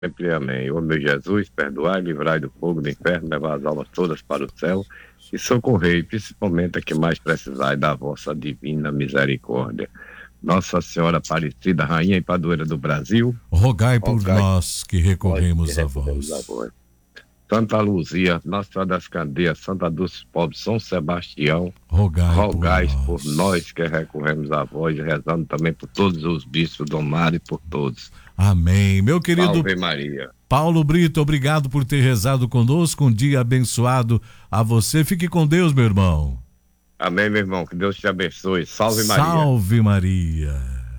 Sempre amém. Ô meu Jesus, perdoai, livrai do fogo do inferno, levar as almas todas para o céu e socorrei, principalmente a que mais precisai da vossa divina misericórdia. Nossa Senhora Aparecida, Rainha e Padroeira do Brasil, rogai por rogai nós que por nós que recorremos a recorremos a vós. vós. Santa Luzia, Nossa Senhora das Candeias, Santa Dulce Pobre, São Sebastião, Rogai por rogais por nós. nós que recorremos a vós, e rezando também por todos os bispos do mar e por todos. Amém. Meu querido Salve Maria. Paulo Brito, obrigado por ter rezado conosco. Um dia abençoado a você. Fique com Deus, meu irmão. Amém, meu irmão. Que Deus te abençoe. Salve Maria. Salve Maria.